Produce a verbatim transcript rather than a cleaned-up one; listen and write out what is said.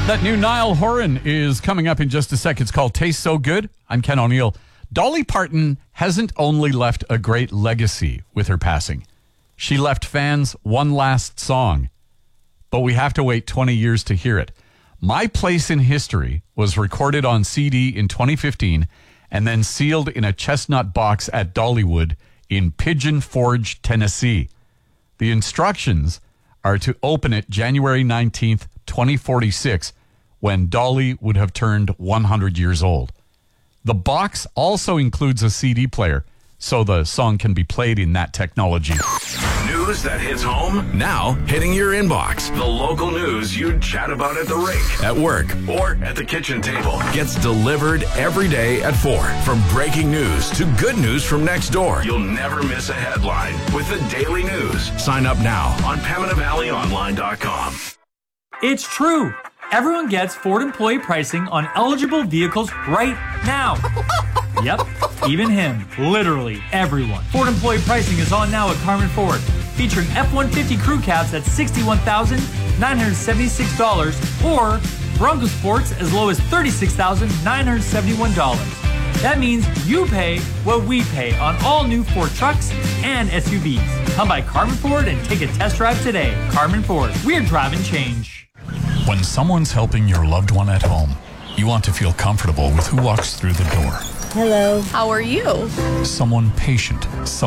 That new Niall Horan is coming up in just a sec. It's called Taste So Good. I'm Ken O'Neill. Dolly Parton hasn't only left a great legacy with her passing. She left fans one last song, but we have to wait twenty years to hear it. My Place in History was recorded on C D in twenty fifteen and then sealed in a chestnut box at Dollywood in Pigeon Forge, Tennessee. The instructions are to open it January nineteenth, twenty forty-six, when Dolly would have turned one hundred years old. The box also includes a C D player, so the song can be played in that technology. News that hits home, now hitting your inbox. The local news you'd chat about at the rink, at work, or at the kitchen table gets delivered every day at four. From breaking news to good news from next door, you'll never miss a headline with the Daily News. Sign up now on Pembina Valley Online dot com. It's true. Everyone gets Ford employee pricing on eligible vehicles right now. Yep, even him. Literally everyone. Ford employee pricing is on now at Carmen Ford, featuring F one fifty crew cabs at sixty-one thousand nine hundred seventy-six dollars or Bronco Sports as low as thirty-six thousand nine hundred seventy-one dollars. That means you pay what we pay on all new Ford trucks and S U Vs. Come by Carmen Ford and take a test drive today. Carmen Ford, we're driving change. When someone's helping your loved one at home, you want to feel comfortable with who walks through the door. Hello. How are you? Someone patient.